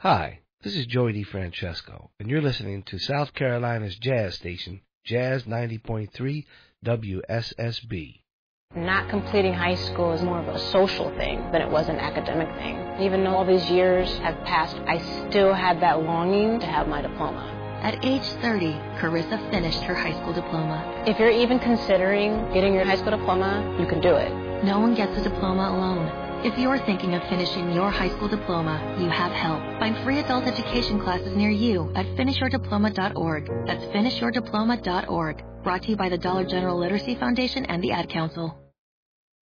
Hi, this is Joey DeFrancesco, and you're listening to South Carolina's jazz station, Jazz 90.3 WSSB. Not completing high school is more of a social thing than it was an academic thing. Even though all these years have passed, I still had that longing to have my diploma. At age 30, Carissa finished her high school diploma. If you're even considering getting your high school diploma, you can do it. No one gets a diploma alone. If you're thinking of finishing your high school diploma, you have help. Find free adult education classes near you at finishyourdiploma.org. That's finishyourdiploma.org. Brought to you by the Dollar General Literacy Foundation and the Ad Council.